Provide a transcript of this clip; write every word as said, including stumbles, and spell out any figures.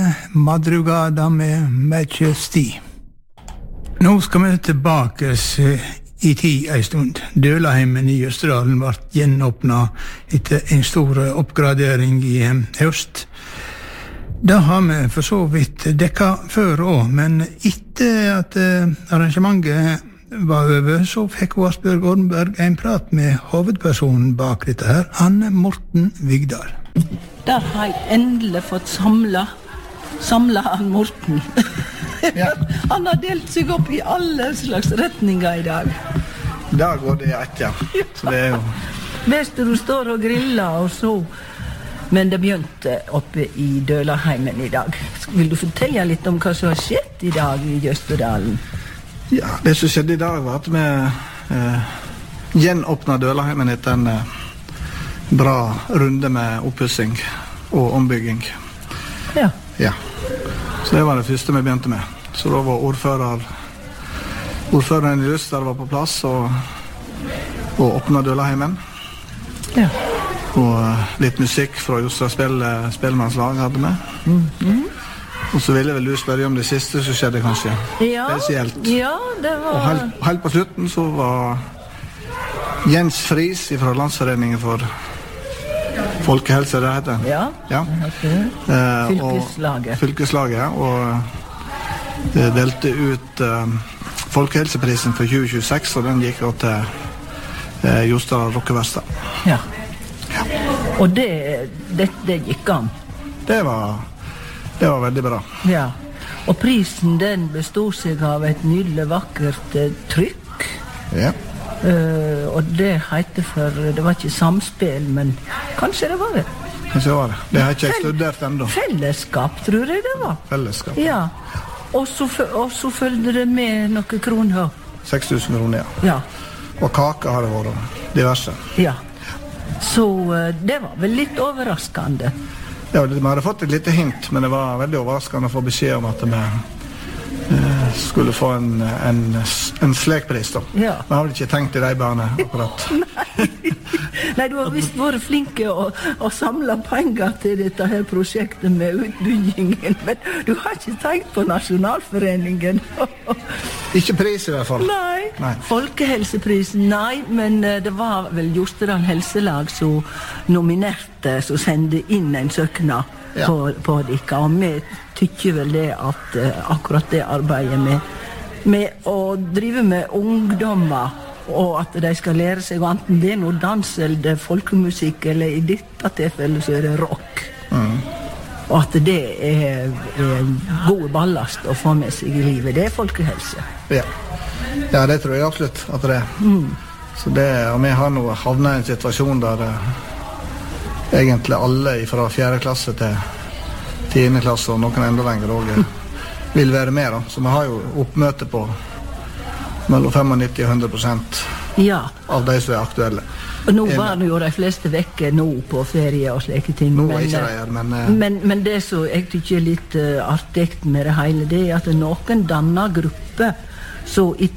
Madrugada med Majesty. Nå skal vi tilbake i tid en stund. Dølaheimen i Østerdalen ble gjenåpnet etter en stor oppgradering i høst. Det har vi for så vidt dekket før også, men etter at arrangementet var over, så fikk Asbjørg Ornberg en prat med hovedpersonen bak dette her, Anne Morten Vigdal. Der har jeg endelig fått samlet, samlet han Morten. Ja. Han har delt seg opp i alle slags retninger i dag. Der går det i ett, ja. Så det er jo... Best du står og griller, og så... Men det begynte oppe i Dølaheimen i dag. Vil du fortelle litt om hva som har skjedd i dag i Østerdalen? Ja, det som skjedde i dag var at vi eh, gjenåpnet Dølaheimen etter en eh, bra runde med oppussing og ombygging. Ja. Ja. Så det var det første vi begynte med. Så da var ordfører, ordføreren i Luster var på plass og, og åpnet Dølaheimen. Ja. Og litt musikk fra Jostra Spell, Spellemannslag hadde vi. Mm-hmm. Og så ville vel du spørre om det siste som skjedde kanskje. Ja, spesielt. Ja, det var... Og helt, helt på slutten så var Jens Friis fra Landsforeningen for Folkehelse, det heter. Ja, ja. det heter eh, Fylkeslaget. Og, fylkeslaget, og det delte ut eh, Folkehelseprisen for tjue tjueseks, og den gikk også til eh, Jostad Rockeverstad. Ja. Ja. Og det, det, det gikk an. Det var, det var veldig bra. Ja. Og prisen den bestod seg av et nydelig vakkert uh, trykk. Ja. Uh, og det heter for, det var ikke samspill, men kanskje det var det. Kanskje det var det. Det har ikke jeg studert enda. Fellesskap, tror jeg det var. Fellesskap. Ja. Og så, og så følgde det med noen kroner. seks tusen kroner, ja. Ja. Og kake har det vært, diverse. Ja. Så uh, det var vel litt overraskende. Ja, vi hadde fått et lite hint, men det var veldig overraskende å få beskjed om at vi eh, skulle få en, en, en slekpris da. Ja. Vi har vel ikke tenkt i de bane akkurat. Nei. Nei, du har visst vært flinke å, å samle penger til dette her prosjektet med utbyggingen, men du har ikke tenkt på Nasjonalforeningen. Ikke pris i hvert fall. Nei. Nei. Folkehelseprisen, nei, men uh, det var vel Jostedal Helselag som nominerte, som sendte inn en søknad ja. på, på dere, og vi tykker vel det at uh, akkurat det arbeidet med, med å drive med ungdommer, og at de skal lære seg enten det er noe dans eller det er folkemusikk, eller i dette tilfellet så er det rock. Mm. Og at det er, er god ballast å få med seg i livet. Det er folkehelse. Ja, ja det tror jeg absolutt at det er. Mm. Så det, og vi har nå havnet i en situasjon der uh, egentlig alle fra fjerde klasse til tiende klasse og noen enda lenger også, uh, vil være med da. Så vi har jo oppmøte på mellom nittifem og hundre prosent ja. Av de som er aktuelle. Og nå var det jo de fleste vekke nå på ferie og slike ting. Nå men, er ikke det her, men, uh, men... Men det som jeg tykker er litt uh, artig med det hele, det er at noen danner grupper så